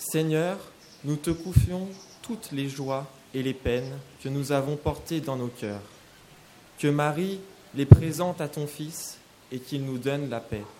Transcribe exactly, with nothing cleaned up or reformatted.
Seigneur, nous te confions toutes les joies et les peines que nous avons portées dans nos cœurs. Que Marie les présente à ton Fils et qu'il nous donne la paix.